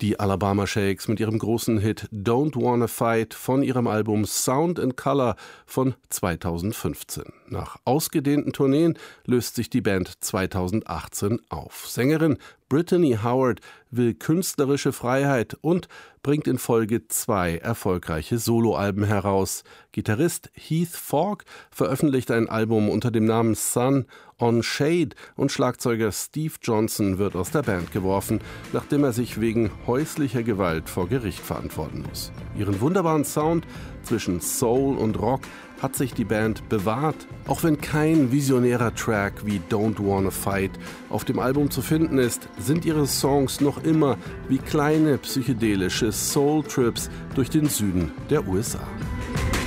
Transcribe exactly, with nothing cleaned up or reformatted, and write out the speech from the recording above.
Die Alabama Shakes mit ihrem großen Hit Don't Wanna Fight von ihrem Album Sound and Color von zweitausendfünfzehn. Nach ausgedehnten Tourneen löst sich die Band zweitausendachtzehn auf. Sängerin Brittany Howard will künstlerische Freiheit und bringt in Folge zwei erfolgreiche Soloalben heraus. Gitarrist Heath Falk veröffentlicht ein Album unter dem Namen Sun on Shade und Schlagzeuger Steve Johnson wird aus der Band geworfen, nachdem er sich wegen häuslicher Gewalt vor Gericht verantworten muss. Ihren wunderbaren Sound zwischen Soul und Rock hat sich die Band bewahrt. Auch wenn kein visionärer Track wie Don't Wanna Fight auf dem Album zu finden ist, sind ihre Songs noch immer wie kleine psychedelische Soul-Trips durch den Süden der U S A.